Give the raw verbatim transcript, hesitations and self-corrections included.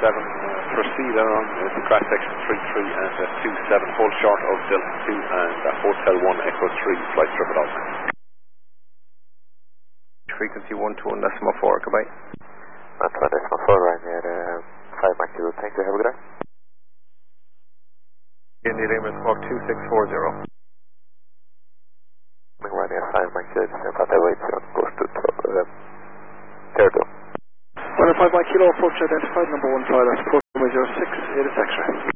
seven, uh, proceed on uh, cross section three three and uh, two seven, hold short of Delta two and uh, Hotel one Echo three, flight Triple Alpha. Frequency one two one decimal four, goodbye. one two one decimal four, right near uh, five Mach Kilo, thank you, have a good day. India Lima Squawk two six four zero. Right near five Mach Kilo, just in front of weight, goes to uh, Terdo. one five Mach Kilo, approach identified, number one pilot, approach number zero six, it is X-ray.